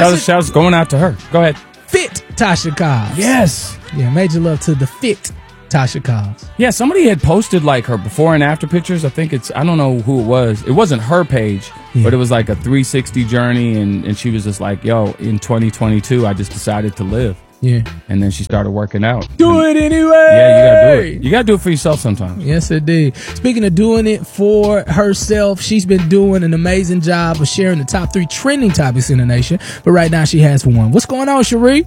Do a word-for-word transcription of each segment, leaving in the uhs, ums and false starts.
shout, shout's going out to her. Go ahead. Fit Tasha Cobbs. Yes. Yeah, major love to the fit Tasha Cobbs. Yeah, somebody had posted like her before and after pictures. I think it's, I don't know who it was. It wasn't her page, yeah. but it was like a three sixty journey. And, and she was just like, yo, in twenty twenty-two, I just decided to live. Yeah. And then she started working out. Do and, it anyway. Yeah, you got to do it. You got to do it for yourself sometimes. Yes, indeed. Speaking of doing it for herself, she's been doing an amazing job of sharing the top three trending topics in the nation. But right now she has one. What's going on, Cherie?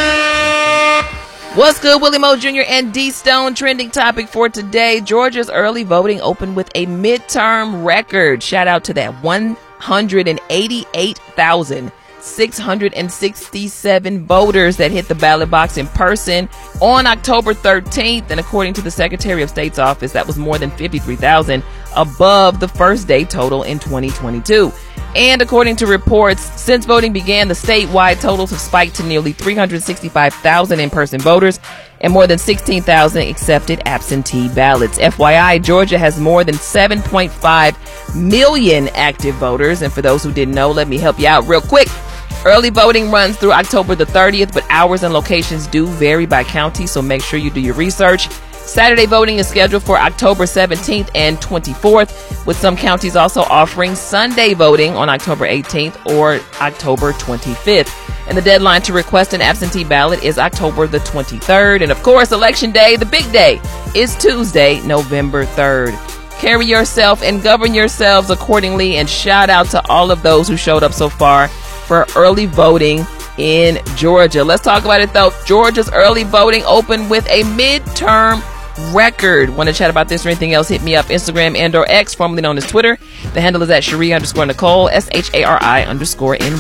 What's good, Willie Mo Junior and D Stone? Trending topic for today. Georgia's early voting opened with a midterm record. Shout out to that one hundred eighty-eight thousand six hundred sixty-seven voters that hit the ballot box in person on October thirteenth. And according to the Secretary of State's office, that was more than fifty-three thousand above the first day total in twenty twenty-two. And according to reports, since voting began, the statewide totals have spiked to nearly three hundred sixty-five thousand in-person voters and more than sixteen thousand accepted absentee ballots. F Y I, Georgia has more than seven point five million active voters. And for those who didn't know, let me help you out real quick. Early voting runs through October the thirtieth, but hours and locations do vary by county, so make sure you do your research. Saturday voting is scheduled for October seventeenth and twenty-fourth, with some counties also offering Sunday voting on October eighteenth or October twenty-fifth. And the deadline to request an absentee ballot is October the twenty-third. And of course, Election Day, the big day, is Tuesday, November third. Carry yourself and govern yourselves accordingly, and shout out to all of those who showed up so far for early voting in Georgia. Let's talk about it though. Georgia's early voting opened with a midterm record. Want to chat about this or anything else? Hit me up Instagram and or X, formerly known as Twitter. The handle is at Cherie underscore Nicole, S H A R I underscore N.